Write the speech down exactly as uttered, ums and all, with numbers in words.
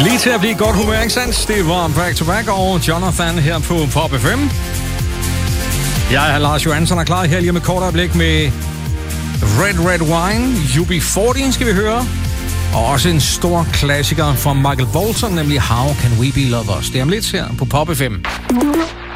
Lige til at blive godt humør, ikke sandt? Det var Back to Back og Jonathan her på Pop F M. Jeg er Lars Johansson og klar her lige med kort øjeblik med Red Red Wine. U B fyrre skal vi høre. Og også en stor klassiker fra Michael Bolton, nemlig How Can We Be Lovers. Det er om lidt her på Pop F M.